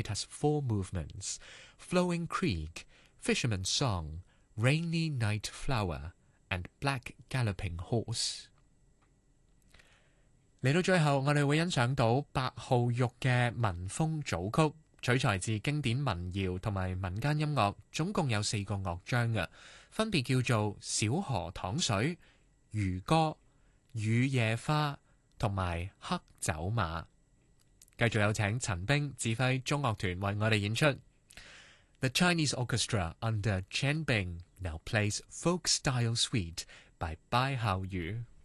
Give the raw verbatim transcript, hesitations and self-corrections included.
has four movements: Flowing Creek, Fisherman's Song, Rainy Night Flower, and Black Galloping Horse。嚟到最後，我哋會欣賞到白浩玉嘅民風組曲，取材自經典民謠同埋民間音樂，總共有四個樂章嘅，分別叫做小河淌水、漁歌、雨夜花同埋黑酒馬。繼續有請陳冰指揮中樂團為我哋演出。The Chinese Orchestra under Chen Bing now plays Folk Style Suite by Bai Haoyu。